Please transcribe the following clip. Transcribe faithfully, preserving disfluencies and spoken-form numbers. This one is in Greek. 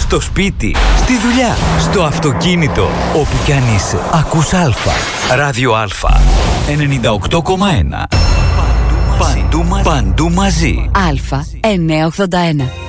στο σπίτι, στη δουλειά, στο αυτοκίνητο, όπου κι αν είσαι. Ακούς Α. Ράδιο Α. ενενήντα οκτώ κόμμα ένα. Παντού μαζί. Παντού μαζί. Α εννιακόσια ογδόντα ένα.